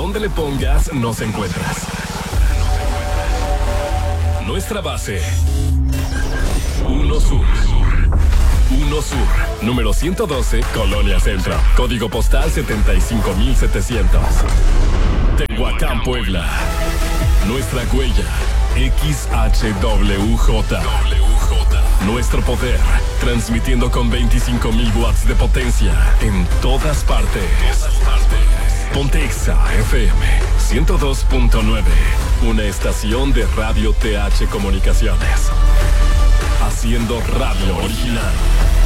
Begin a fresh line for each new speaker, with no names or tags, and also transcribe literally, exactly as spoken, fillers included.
donde le pongas, nos encuentras. Nuestra base. Uno Sur. Uno Sur. Número ciento doce, Colonia Centro. Código postal setenta y cinco mil setecientos. Tehuacán, Puebla. Nuestra huella. X H W J. Nuestro poder, transmitiendo con veinticinco mil watts de potencia en todas partes. Pontexa F M ciento dos punto nueve, una estación de Radio T H Comunicaciones. Haciendo radio original.